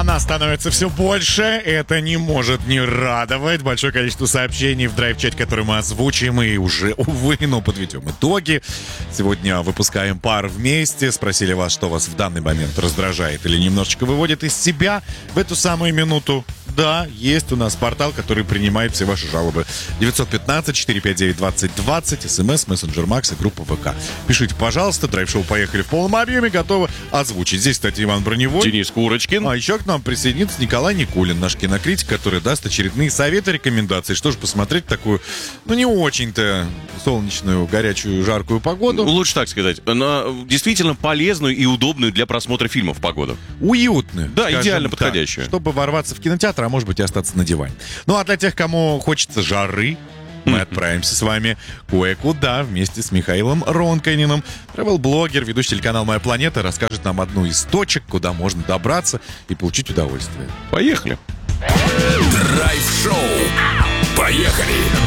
Она становится все больше. Это не может не радовать. Большое количество сообщений в драйв-чате, которые мы озвучим. И уже, увы, но подведем итоги. Сегодня выпускаем пар вместе. Спросили вас, что вас в данный момент раздражает или немножечко выводит из себя в эту самую минуту. Да, есть у нас портал, который принимает все ваши жалобы. 915-459-2020, СМС, мессенджер Макс и группа ВК. Пишите, пожалуйста. Драйв-шоу «Поехали» в полном объеме готовы озвучить. Здесь, кстати, Иван Броневой. Денис Курочкин. А еще к нам присоединится Николай Никулин, наш кинокритик, который даст очередные советы, рекомендации. Что же посмотреть такую, не очень-то солнечную, горячую, жаркую погоду. Лучше так сказать. На действительно полезную и удобную для просмотра фильмов погоду. Уютную. Да, идеально подходящую. Чтобы ворваться в кинотеатр, а может быть и остаться на диване. Ну а для тех, кому хочется жары, мы отправимся с вами кое-куда вместе с Михаилом Ронканиным. Travel-блогер, ведущий телеканал «Моя планета», расскажет нам одну из точек, куда можно добраться и получить удовольствие. Поехали. Драйв-шоу. Поехали.